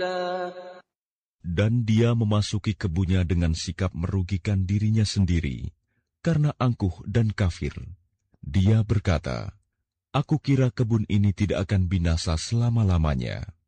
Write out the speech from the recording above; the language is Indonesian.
Dan dia memasuki kebunnya dengan sikap merugikan dirinya sendiri, karena angkuh dan kafir. Dia berkata, "Aku kira kebun ini tidak akan binasa selama-lamanya."